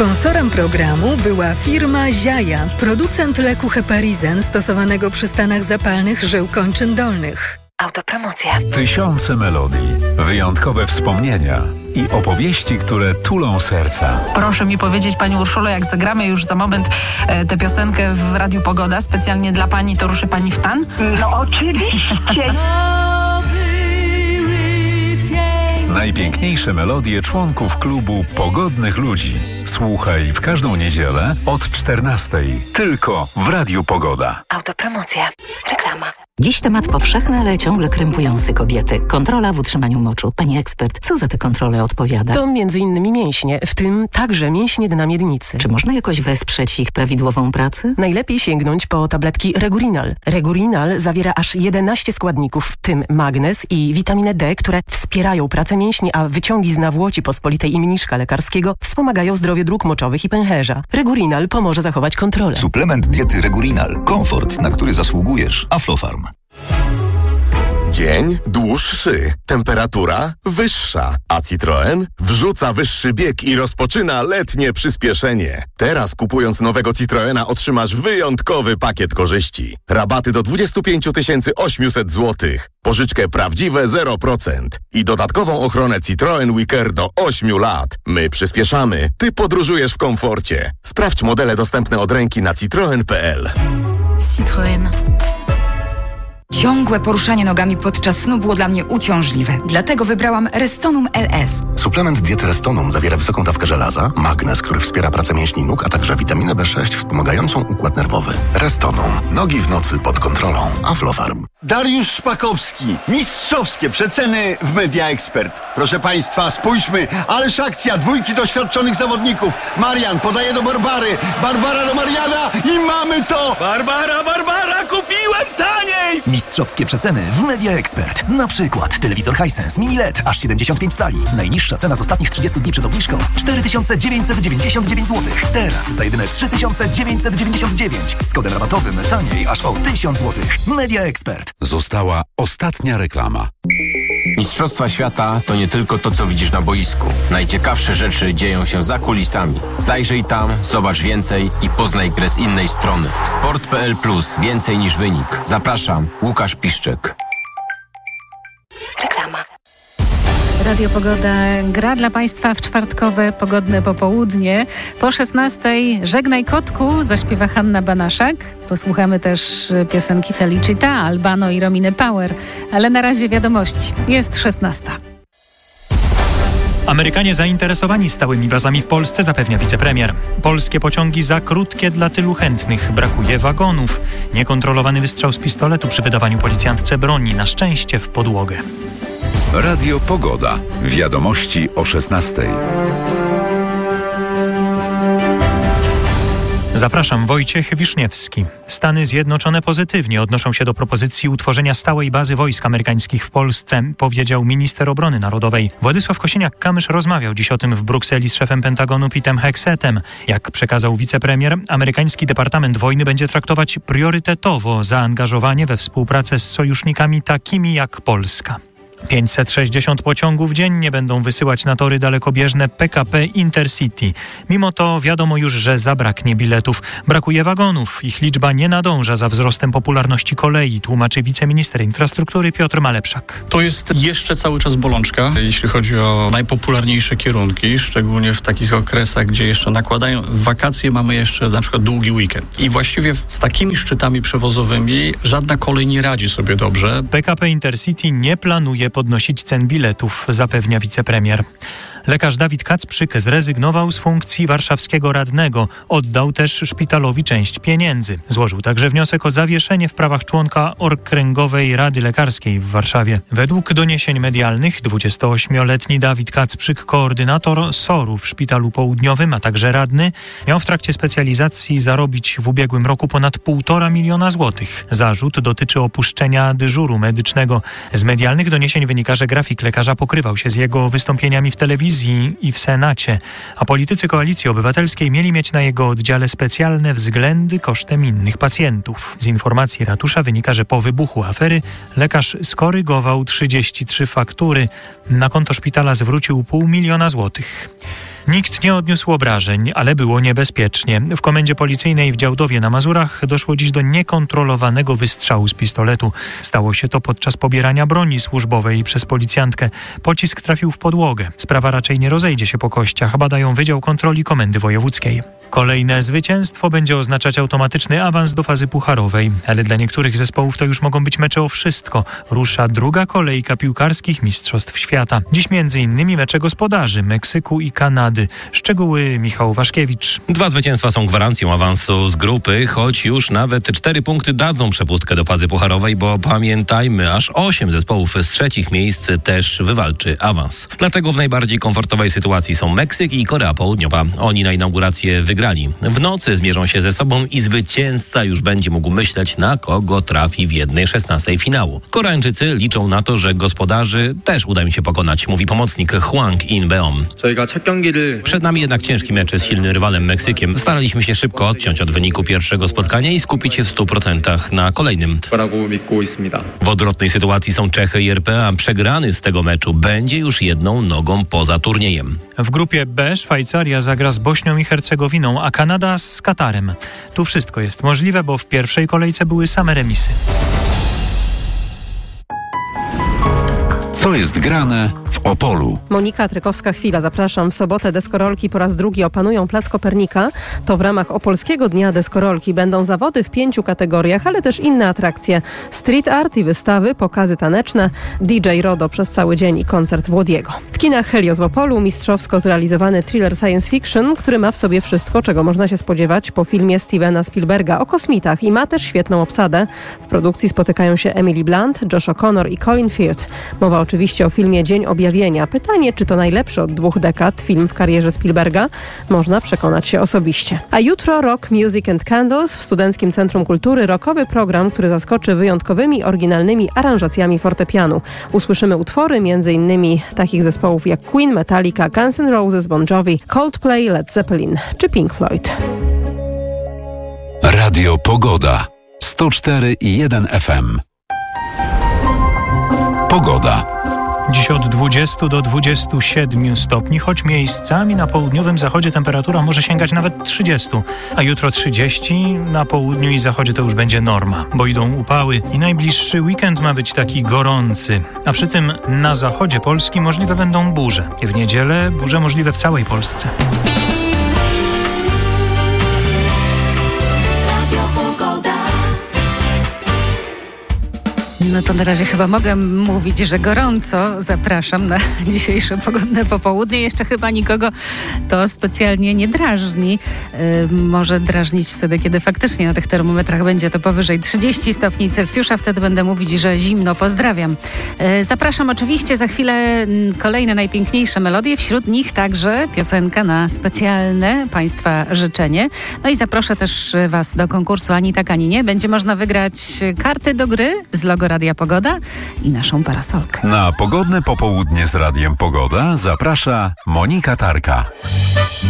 Sponsorem programu była firma Ziaja, producent leku Heparizen stosowanego przy stanach zapalnych żył kończyn dolnych. Autopromocja. Tysiące melodii, wyjątkowe wspomnienia i opowieści, które tulą serca. Proszę mi powiedzieć, Pani Urszulo, jak zagramy już za moment tę piosenkę w Radiu Pogoda, specjalnie dla Pani, to ruszy Pani w tan? No oczywiście. Najpiękniejsze melodie członków klubu Pogodnych Ludzi. Słuchaj w każdą niedzielę od 14:00. Tylko w Radiu Pogoda. Autopromocja. Reklama. Dziś temat powszechny, ale ciągle krępujący kobiety. Kontrola w utrzymaniu moczu. Pani ekspert, co za te kontrole odpowiada? To m.in. mięśnie, w tym także mięśnie dna miednicy. Czy można jakoś wesprzeć ich prawidłową pracę? Najlepiej sięgnąć po tabletki Regurinal. Regurinal zawiera aż 11 składników, w tym magnez i witaminę D, które wspierają pracę mięśni, a wyciągi z nawłoci pospolitej i mniszka lekarskiego wspomagają zdrowie dróg moczowych i pęcherza. Regurinal pomoże zachować kontrolę. Suplement diety Regurinal. Komfort, na który zasługujesz. Aflofarm. Dzień dłuższy, temperatura wyższa, a Citroen wrzuca wyższy bieg i rozpoczyna letnie przyspieszenie. Teraz kupując nowego Citroena otrzymasz wyjątkowy pakiet korzyści. Rabaty do 25 800 zł, pożyczkę prawdziwe 0% i dodatkową ochronę Citroen WeCare do 8 lat. My przyspieszamy, ty podróżujesz w komforcie. Sprawdź modele dostępne od ręki na citroen.pl. Citroen. Ciągłe poruszanie nogami podczas snu było dla mnie uciążliwe. Dlatego wybrałam Restonum LS. Suplement diety Restonum zawiera wysoką dawkę żelaza, magnez, który wspiera pracę mięśni nóg, a także witaminę B6 wspomagającą układ nerwowy. Restonum. Nogi w nocy pod kontrolą. Aflofarm. Dariusz Szpakowski. Mistrzowskie przeceny w Media Expert. Proszę Państwa, spójrzmy. Ależ akcja. 2 doświadczonych zawodników. Marian podaje do Barbary. Barbara do Mariana i mamy to! Barbara, kupiłem taniej! Mistrzowskie przeceny w Media Expert. Na przykład telewizor Hisense Mini LED aż 75 cali. Najniższa cena z ostatnich 30 dni przed obniżką 4999 zł. Teraz za jedyne 3999. Z kodem rabatowym taniej aż o 1000 zł. Media Expert. Została ostatnia reklama. Mistrzostwa świata to nie tylko to, co widzisz na boisku. Najciekawsze rzeczy dzieją się za kulisami. Zajrzyj tam, zobacz więcej i poznaj grę z innej strony. Sport.pl Plus. Więcej niż wynik. Zapraszam, Łukasz Piszczek. Reklama. Radio Pogoda gra dla Państwa w czwartkowe pogodne popołudnie. Po 16:00 Żegnaj kotku zaśpiewa Hanna Banaszak. Posłuchamy też piosenki Felicita, Albano i Rominy Power. Ale na razie wiadomości. Jest 16:00. Amerykanie zainteresowani stałymi bazami w Polsce, zapewnia wicepremier. Polskie pociągi za krótkie dla tylu chętnych. Brakuje wagonów. Niekontrolowany wystrzał z pistoletu przy wydawaniu policjantce broni. Na szczęście w podłogę. Radio Pogoda. Wiadomości o 16:00. Zapraszam, Wojciech Wiszniewski. Stany Zjednoczone pozytywnie odnoszą się do propozycji utworzenia stałej bazy wojsk amerykańskich w Polsce, powiedział minister obrony narodowej. Władysław Kosiniak-Kamysz rozmawiał dziś o tym w Brukseli z szefem Pentagonu Petem Hexetem. Jak przekazał wicepremier, amerykański Departament Wojny będzie traktować priorytetowo zaangażowanie we współpracę z sojusznikami takimi jak Polska. 560 pociągów dziennie będą wysyłać na tory dalekobieżne PKP Intercity. Mimo to wiadomo już, że zabraknie biletów. Brakuje wagonów. Ich liczba nie nadąża za wzrostem popularności kolei, tłumaczy wiceminister infrastruktury Piotr Malepszak. To jest jeszcze cały czas bolączka, jeśli chodzi o najpopularniejsze kierunki, szczególnie w takich okresach, gdzie jeszcze nakładają wakacje, mamy jeszcze na przykład długi weekend. I właściwie z takimi szczytami przewozowymi żadna kolej nie radzi sobie dobrze. PKP Intercity nie planuje podnosić cen biletów, zapewnia wicepremier. Lekarz Dawid Kacprzyk zrezygnował z funkcji warszawskiego radnego. Oddał też szpitalowi część pieniędzy. Złożył także wniosek o zawieszenie w prawach członka Okręgowej Rady Lekarskiej w Warszawie. Według doniesień medialnych 28-letni Dawid Kacprzyk, koordynator SOR-u w Szpitalu Południowym, a także radny, miał w trakcie specjalizacji zarobić w ubiegłym roku ponad 1,5 miliona złotych. Zarzut dotyczy opuszczenia dyżuru medycznego. Z medialnych doniesień wynika, że grafik lekarza pokrywał się z jego wystąpieniami w telewizji i w Senacie, a politycy Koalicji Obywatelskiej mieli mieć na jego oddziale specjalne względy kosztem innych pacjentów. Z informacji ratusza wynika, że po wybuchu afery lekarz skorygował 33 faktury. Na konto szpitala zwrócił 500 000 złotych. Nikt nie odniósł obrażeń, ale było niebezpiecznie. W komendzie policyjnej w Działdowie na Mazurach doszło dziś do niekontrolowanego wystrzału z pistoletu. Stało się to podczas pobierania broni służbowej przez policjantkę. Pocisk trafił w podłogę. Sprawa raczej nie rozejdzie się po kościach, badają Wydział Kontroli Komendy Wojewódzkiej. Kolejne zwycięstwo będzie oznaczać automatyczny awans do fazy pucharowej, ale dla niektórych zespołów to już mogą być mecze o wszystko. Rusza druga kolejka piłkarskich mistrzostw świata. Dziś m.in. mecze gospodarzy Meksyku i Kanady. Szczegóły Michał Waszkiewicz. 2 zwycięstwa są gwarancją awansu z grupy, choć już nawet 4 punkty dadzą przepustkę do fazy pucharowej, bo pamiętajmy, aż 8 zespołów z trzecich miejsc też wywalczy awans. Dlatego w najbardziej komfortowej sytuacji są Meksyk i Korea Południowa. Oni na inaugurację wygrali. W nocy zmierzą się ze sobą i zwycięzca już będzie mógł myśleć, na kogo trafi w 1/16 finału. Koreańczycy liczą na to, że gospodarzy też uda im się pokonać, mówi pomocnik Hwang In-beom. Przed nami jednak ciężki mecz z silnym rywalem Meksykiem. Staraliśmy się szybko odciąć od wyniku pierwszego spotkania i skupić się w 100% na kolejnym. W odwrotnej sytuacji są Czechy i RPA. Przegrany z tego meczu będzie już jedną nogą poza turniejem. W grupie B Szwajcaria zagra z Bośnią i Hercegowiną, a Kanada z Katarem. Tu wszystko jest możliwe, bo w pierwszej kolejce były same remisy. Co jest grane w Opolu? Monika Trykowska-Chwila. Zapraszam. W sobotę deskorolki po raz drugi opanują Plac Kopernika. To w ramach Opolskiego Dnia Deskorolki będą zawody w 5 kategoriach, ale też inne atrakcje. Street art i wystawy, pokazy taneczne, DJ Rodo przez cały dzień i koncert Włodiego. W kinach Helios w Opolu mistrzowsko zrealizowany thriller science fiction, który ma w sobie wszystko, czego można się spodziewać po filmie Stevena Spielberga o kosmitach i ma też świetną obsadę. W produkcji spotykają się Emily Blunt, Josh O'Connor i Colin Firth. Mowa oczywiście o filmie Dzień Objawienia. Pytanie, czy to najlepszy od 2 dekad film w karierze Spielberga? Można przekonać się osobiście. A jutro Rock, Music and Candles w Studenckim Centrum Kultury. Rockowy program, który zaskoczy wyjątkowymi, oryginalnymi aranżacjami fortepianu. Usłyszymy utwory m.in. takich zespołów jak Queen, Metallica, Guns N' Roses, Bon Jovi, Coldplay, Led Zeppelin czy Pink Floyd. Radio Pogoda 104,1 FM. Pogoda. Dziś od 20 do 27 stopni, choć miejscami na południowym zachodzie temperatura może sięgać nawet 30, a jutro 30, na południu i zachodzie to już będzie norma, bo idą upały i najbliższy weekend ma być taki gorący, a przy tym na zachodzie Polski możliwe będą burze. W niedzielę burze możliwe w całej Polsce. No to na razie chyba mogę mówić, że gorąco. Zapraszam na dzisiejsze pogodne popołudnie. Jeszcze chyba nikogo to specjalnie nie drażni. Może drażnić wtedy, kiedy faktycznie na tych termometrach będzie to powyżej 30 stopni Celsjusza. Wtedy będę mówić, że zimno. Pozdrawiam. Zapraszam oczywiście za chwilę kolejne najpiękniejsze melodie. Wśród nich także piosenka na specjalne Państwa życzenie. No i zaproszę też Was do konkursu Ani tak, ani nie. Będzie można wygrać karty do gry z logo Radia Pogoda i naszą parasolkę. Na pogodne popołudnie z Radiem Pogoda zaprasza Monika Tarka.